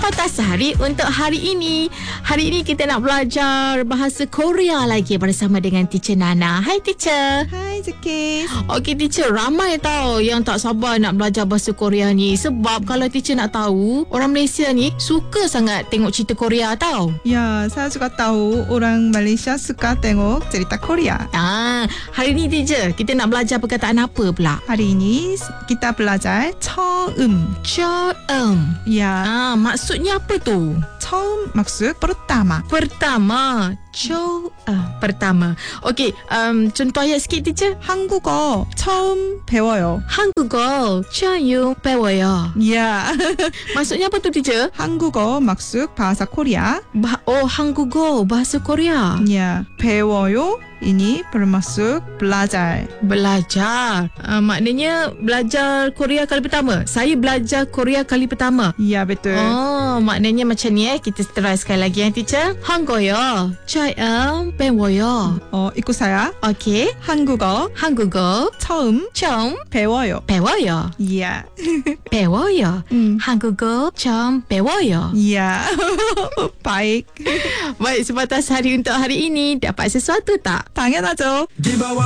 Sepatah Sehari untuk hari ini. Hari ini kita nak belajar bahasa Korea lagi bersama dengan Teacher Nana. Hai Teacher. Hai Zakis. Okey Teacher, ramai tau yang tak sabar nak belajar bahasa Korea ni. Sebab kalau Teacher nak tahu, orang Malaysia ni suka sangat tengok cerita Korea tau. Ya, saya juga tahu orang Malaysia suka tengok cerita Korea. Hari ni Teacher, kita nak belajar perkataan apa pula? Hari ini kita belajar 처음. 처음. Ya, Maksudnya apa tu? 처음 maksud pertama. Pertama. pertama. Okey, contoh ayat sikit Teacher. 한국어 처음 배워요. 한국어 처음 배워요. Ya, Maksudnya apa tu Teacher? 한국어 maksud bahasa Korea. 한국어 bahasa Korea. Ya, 배워요 ini bermaksud belajar. Belajar. Maknanya belajar Korea kali pertama. Saya belajar Korea kali pertama. Ya, betul. Maknanya macam ni Kita try sekali lagi Teacher. 한국어 처음 배워요. ikut saya. Okey. 한국어 한국어 처음 처음 배워요. 배워요. Ya. 배워요. 한국어 처음 배워요. Ya. Baik. Baik, sebatas hari untuk hari ini. Dapat sesuatu tak? 당연하죠.